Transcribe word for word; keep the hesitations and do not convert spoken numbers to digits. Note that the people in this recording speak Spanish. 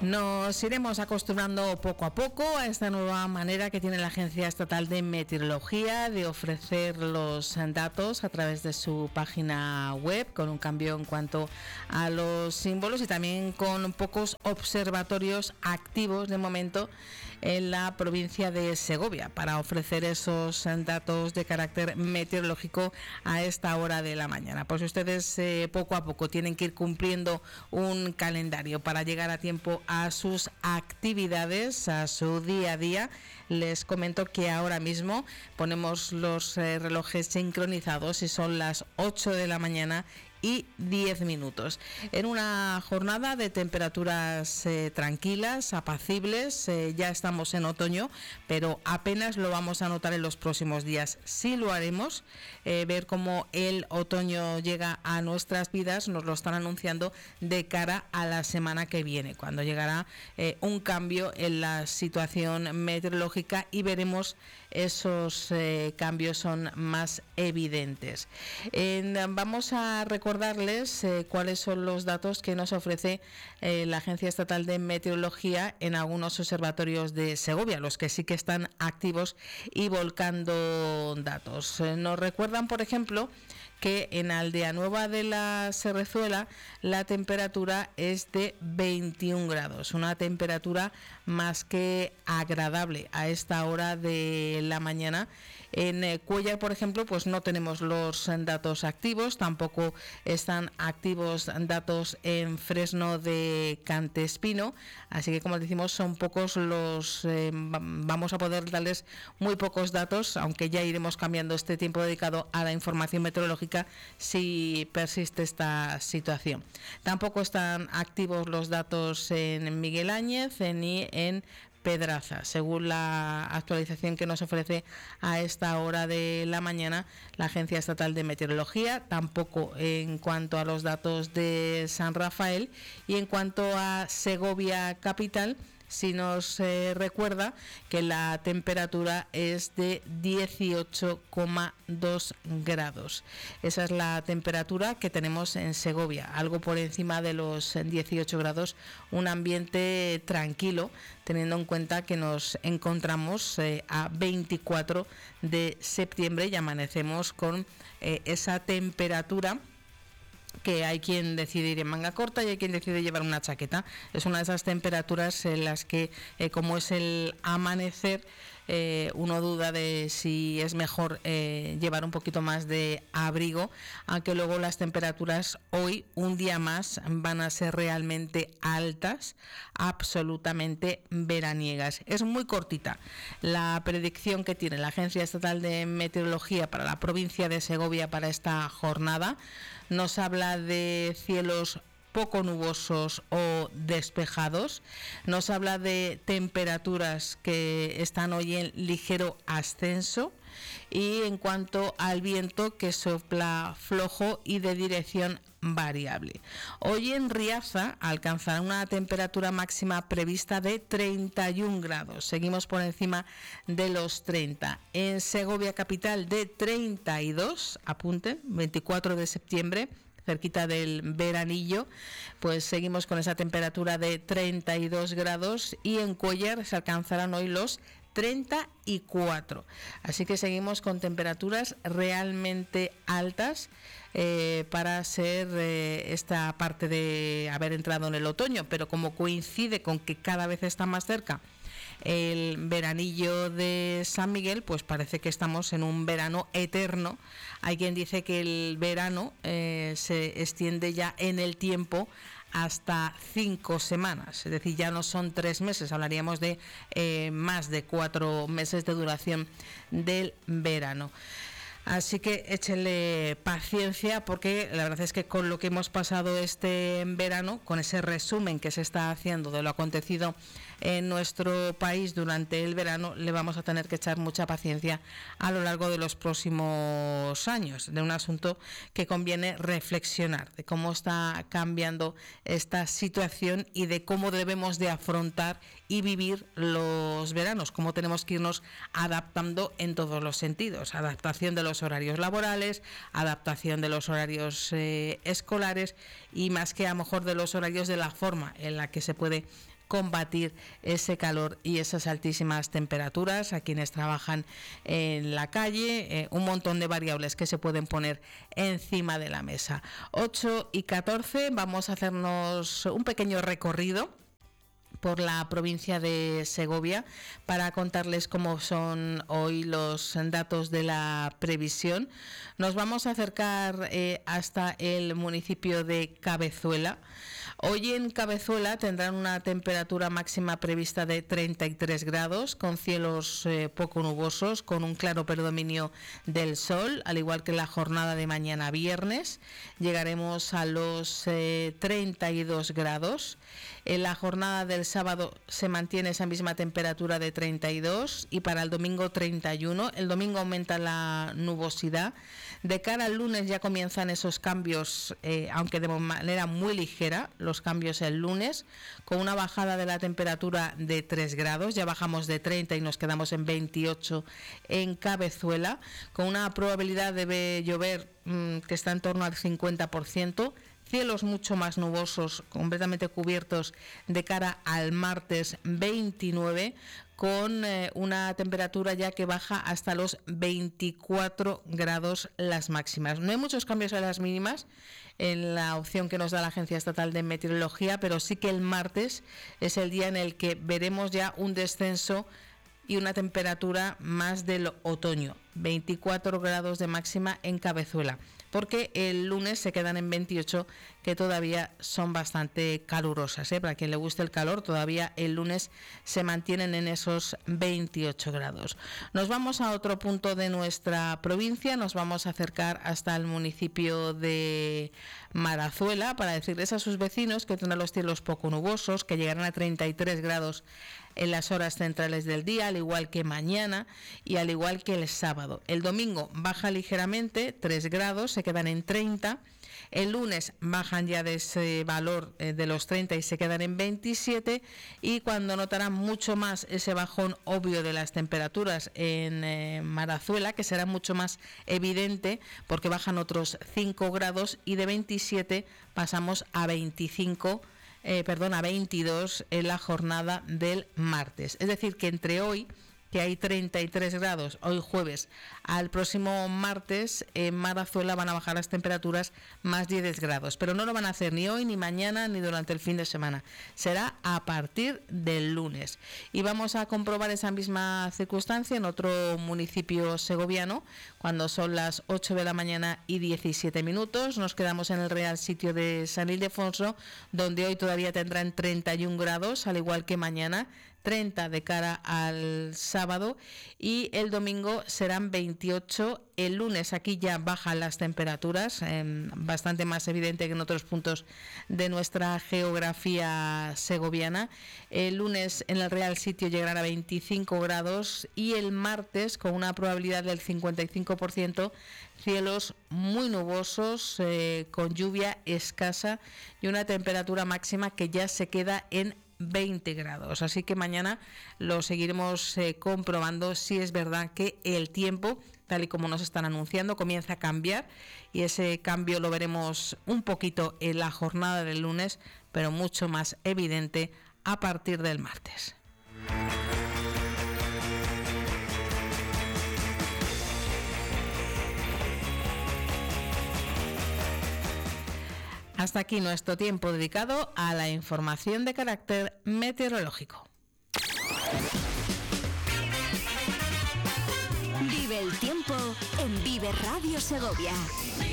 Nos iremos acostumbrando poco a poco a esta nueva manera que tiene la Agencia Estatal de Meteorología de ofrecer los datos a través de su página web, con un cambio en cuanto a los símbolos y también con pocos observatorios activos de momento en la provincia de Segovia para ofrecer esos datos de carácter meteorológico a esta hora de la mañana. Pues ustedes eh, poco a poco tienen que ir cumpliendo un calendario para llegar a tiempo a sus actividades, a su día a día. Les comento que ahora mismo ponemos los eh, relojes sincronizados y son las ocho de la mañana y diez minutos. En una jornada de temperaturas eh, tranquilas, apacibles, eh, ya estamos en otoño, pero apenas lo vamos a notar en los próximos días. Sí lo haremos, eh, ver cómo el otoño llega a nuestras vidas, nos lo están anunciando de cara a la semana que viene, cuando llegará eh, un cambio en la situación meteorológica y veremos esos eh, cambios son más evidentes. Eh, vamos a recordar Recordarles eh, cuáles son los datos que nos ofrece eh, la Agencia Estatal de Meteorología en algunos observatorios de Segovia, los que sí que están activos y volcando datos. Eh, nos recuerdan, por ejemplo, que en Aldea Nueva de la Serrezuela la temperatura es de veintiún grados, una temperatura más que agradable a esta hora de la mañana. En eh, Cuéllar, por ejemplo, pues no tenemos los datos activos, tampoco están activos datos en Fresno de Cantespino, así que, como decimos, son pocos los, eh, vamos a poder darles muy pocos datos, aunque ya iremos cambiando este tiempo dedicado a la información meteorológica si persiste esta situación. Tampoco están activos los datos en Miguel Áñez ni en Pedraza, según la actualización que nos ofrece a esta hora de la mañana la Agencia Estatal de Meteorología, tampoco en cuanto a los datos de San Rafael. Y en cuanto a Segovia capital, si nos eh, recuerda que la temperatura es de dieciocho coma dos grados. Esa es la temperatura que tenemos en Segovia, algo por encima de los dieciocho grados, un ambiente tranquilo, teniendo en cuenta que nos encontramos eh, a veinticuatro de septiembre y amanecemos con eh, esa temperatura que hay quien decide ir en manga corta y hay quien decide llevar una chaqueta. Es una de esas temperaturas en las que, eh, como es el amanecer, eh, uno duda de si es mejor eh, llevar un poquito más de abrigo, aunque luego las temperaturas hoy, un día más, van a ser realmente altas, absolutamente veraniegas. Es muy cortita la predicción que tiene la Agencia Estatal de Meteorología para la provincia de Segovia para esta jornada. Nos habla de cielos poco nubosos o despejados, nos habla de temperaturas que están hoy en ligero ascenso, y en cuanto al viento, que sopla flojo y de dirección variable. Hoy en Riaza alcanzará una temperatura máxima prevista de treinta y un grados, seguimos por encima de los treinta. En Segovia capital de treinta y dos, apunten, veinticuatro de septiembre, cerquita del veranillo, pues seguimos con esa temperatura de treinta y dos grados, y en Cuéllar se alcanzarán hoy los treinta y cuatro. Así que seguimos con temperaturas realmente altas eh, para ser eh, esta parte de haber entrado en el otoño, pero como coincide con que cada vez está más cerca el veranillo de San Miguel, pues parece que estamos en un verano eterno. Hay quien dice que el verano eh, se extiende ya en el tiempo hasta cinco semanas, es decir, ya no son tres meses, hablaríamos de eh, más de cuatro meses de duración del verano. Así que échenle paciencia, porque la verdad es que con lo que hemos pasado este verano, con ese resumen que se está haciendo de lo acontecido en nuestro país durante el verano, le vamos a tener que echar mucha paciencia a lo largo de los próximos años, de un asunto que conviene reflexionar, de cómo está cambiando esta situación y de cómo debemos de afrontar y vivir los veranos, cómo tenemos que irnos adaptando en todos los sentidos, adaptación de los horarios laborales, adaptación de los horarios eh, escolares, y más que a lo mejor de los horarios, de la forma en la que se puede combatir ese calor y esas altísimas temperaturas a quienes trabajan en la calle, eh, un montón de variables que se pueden poner encima de la mesa. ocho y catorce, vamos a hacernos un pequeño recorrido por la provincia de Segovia para contarles cómo son hoy los datos de la previsión. Nos vamos a acercar eh, hasta el municipio de Cabezuela. Hoy en Cabezuela tendrán una temperatura máxima prevista de treinta y tres grados, con cielos eh, poco nubosos, con un claro predominio del sol, al igual que la jornada de mañana viernes. Llegaremos a los eh, treinta y dos grados. En la jornada del sábado se mantiene esa misma temperatura de treinta y dos y para el domingo treinta y uno. El domingo aumenta la nubosidad. De cara al lunes ya comienzan esos cambios, eh, aunque de manera muy ligera, los cambios el lunes, con una bajada de la temperatura de tres grados. Ya bajamos de treinta y nos quedamos en veintiocho en Cabezuela, con una probabilidad de llover mmm, que está en torno al cincuenta por ciento. Cielos mucho más nubosos, completamente cubiertos de cara al martes veintinueve, con eh, una temperatura ya que baja hasta los veinticuatro grados las máximas. No hay muchos cambios en las mínimas en la opción que nos da la Agencia Estatal de Meteorología, pero sí que el martes es el día en el que veremos ya un descenso y una temperatura más del otoño, veinticuatro grados de máxima en Cabezuela, porque el lunes se quedan en veintiocho, que todavía son bastante calurosas, ¿eh? Para quien le guste el calor, todavía el lunes se mantienen en esos veintiocho grados. Nos vamos a otro punto de nuestra provincia, nos vamos a acercar hasta el municipio de Marazuela para decirles a sus vecinos que tendrán los cielos poco nubosos, que llegarán a treinta y tres grados en las horas centrales del día, al igual que mañana y al igual que el sábado. El domingo baja ligeramente, tres grados, se quedan en treinta. El lunes bajan ya de ese valor eh, de los treinta y se quedan en veintisiete, y cuando notarán mucho más ese bajón obvio de las temperaturas en eh, Marazuela, que será mucho más evidente porque bajan otros cinco grados y de veintisiete pasamos a veinticinco. Eh, perdón, a veintidós en la jornada del martes. Es decir, que entre hoy, que hay treinta y tres grados, hoy jueves, al próximo martes, en Marazuela van a bajar las temperaturas más diez grados, pero no lo van a hacer ni hoy, ni mañana, ni durante el fin de semana. Será a partir del lunes. Y vamos a comprobar esa misma circunstancia en otro municipio segoviano, cuando son las ocho de la mañana y diecisiete minutos. Nos quedamos en el Real Sitio de San Ildefonso, donde hoy todavía tendrán treinta y un grados, al igual que mañana, treinta de cara al sábado, y el domingo serán veintiocho. El lunes aquí ya bajan las temperaturas, eh, bastante más evidente que en otros puntos de nuestra geografía segoviana. El lunes en el Real Sitio llegarán a veinticinco grados y el martes, con una probabilidad del cincuenta y cinco por ciento, cielos muy nubosos, eh, con lluvia escasa y una temperatura máxima que ya se queda en veinte grados. Así que mañana lo seguiremos eh, comprobando si es verdad que el tiempo, tal y como nos están anunciando, comienza a cambiar, y ese cambio lo veremos un poquito en la jornada del lunes, pero mucho más evidente a partir del martes. Hasta aquí nuestro tiempo dedicado a la información de carácter meteorológico. Vive el tiempo en Vive Radio Segovia.